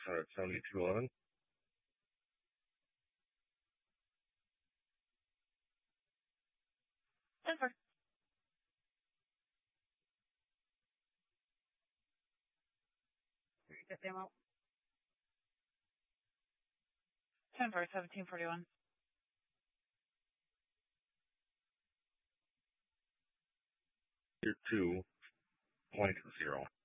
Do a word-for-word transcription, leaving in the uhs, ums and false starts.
hundred seventy-two eleven. ten four. Get the amount. ten four, seventeen forty-one. Tier two point zero.